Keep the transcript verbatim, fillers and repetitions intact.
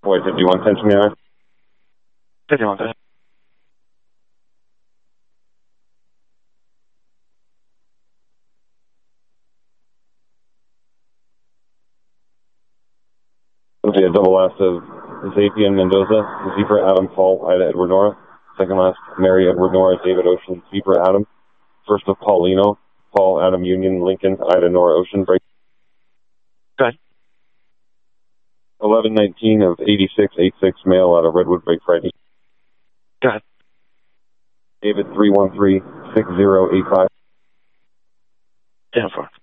Boy, fifty-one, ten twenty-nine. fifty-one, ten. It'll be a double last of Zapian Mendoza, Zebra Adam Paul, Ida Edward Nora. Second last, Mary Edward Nora, David Ocean, Zebra Adam. First of Paulino, Paul Adam Union, Lincoln, Ida Nora Ocean. Break. Good. eleven nineteen of eighty-six eighty-six male out of Redwood Break Friday. Good. David three one three six zero eight five. ten four.